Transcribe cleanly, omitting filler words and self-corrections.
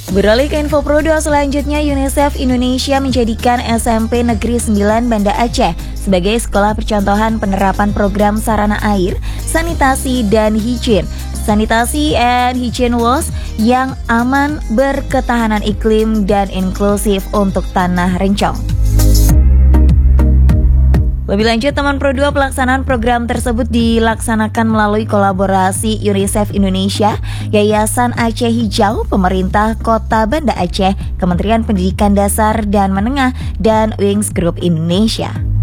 Beralih ke info Pro 2 selanjutnya, UNICEF Indonesia menjadikan SMP Negeri 9 Banda Aceh sebagai sekolah percontohan penerapan program sarana air, sanitasi, dan higien. Sanitasi and Hygiene WAS yang aman, berketahanan iklim, dan inklusif untuk tanah rencong. Lebih lanjut, teman Pro 2, pelaksanaan program tersebut dilaksanakan melalui kolaborasi UNICEF Indonesia, Yayasan Aceh Hijau, Pemerintah Kota Banda Aceh, Kementerian Pendidikan Dasar dan Menengah, dan Wings Group Indonesia.